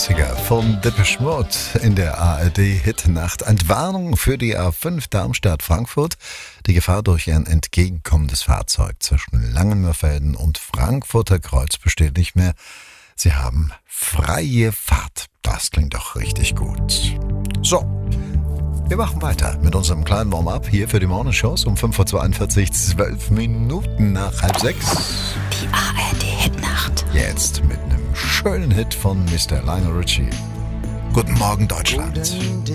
Klassiker von Depeche Mode in der ARD-Hitnacht. Entwarnung für die A5 Darmstadt-Frankfurt. Die Gefahr durch ein entgegenkommendes Fahrzeug zwischen Langenmörfelden und Frankfurter Kreuz besteht nicht mehr. Sie haben freie Fahrt. Das klingt doch richtig gut. So, wir machen weiter mit unserem kleinen Warm-up hier für die Morning-Shows um 5.42 Uhr, 12 Minuten nach halb 6. Die ARD-Hitnacht. Jetzt mit einem schönen Hit von Mr. Lionel Richie. Guten Morgen, Deutschland.